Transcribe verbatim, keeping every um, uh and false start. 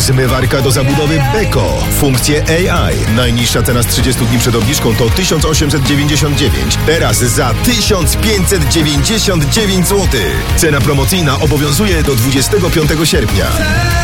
Zmywarka do zabudowy Beko. Funkcje A I. Najniższa cena z trzydziestu dni przed obniżką to tysiąc osiemset dziewięćdziesiąt dziewięć. Teraz za tysiąc pięćset dziewięćdziesiąt dziewięć złotych. Cena promocyjna obowiązuje do dwudziestego piątego sierpnia.